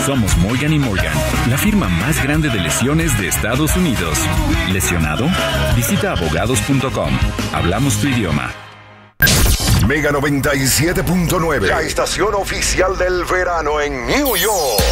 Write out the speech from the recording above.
Somos Morgan & Morgan, la firma más grande de lesiones de Estados Unidos. ¿Lesionado? Visita abogados.com. Hablamos tu idioma. Mega 97.9, la estación oficial del verano en New York.